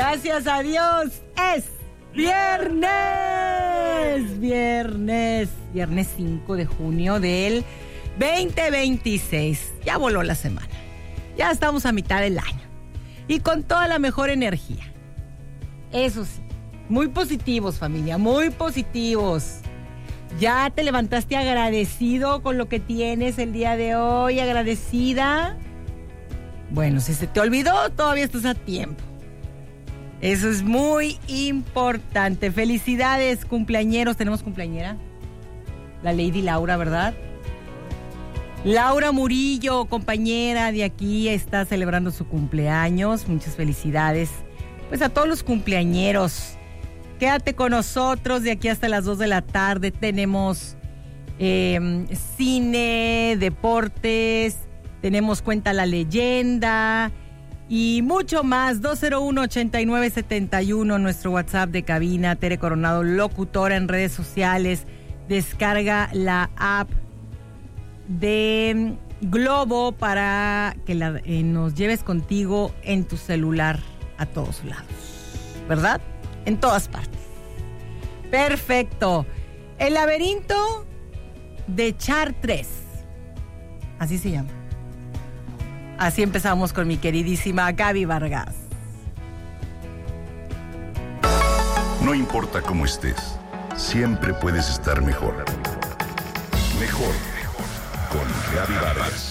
Gracias a Dios, es viernes. Viernes 5 de junio del 2026. Ya voló la semana. Ya estamos a mitad del año. Y con toda la mejor energía. Eso sí, muy positivos, familia, muy positivos. ¿Ya te levantaste agradecido con lo que tienes el día de hoy? ¿Agradecida? Bueno, si se te olvidó, todavía estás a tiempo. Eso es muy importante. Felicidades, cumpleañeros. ¿Tenemos cumpleañera? La Lady Laura, ¿verdad? Laura Murillo, compañera de aquí, está celebrando su cumpleaños. Muchas felicidades. Pues a todos los cumpleañeros. Quédate con nosotros de aquí hasta las 2 de la tarde. Tenemos cine, deportes, tenemos Cuenta la Leyenda y mucho más. 201-8971, nuestro WhatsApp de cabina. Tere Coronado, locutora en redes sociales. Descarga la app de Globo para que nos lleves contigo en tu celular a todos lados, ¿verdad? En todas partes. Perfecto. El laberinto de Chartres. Así se llama. Así empezamos con mi queridísima Gaby Vargas. No importa cómo estés, siempre puedes estar mejor. Mejor con Gaby Vargas.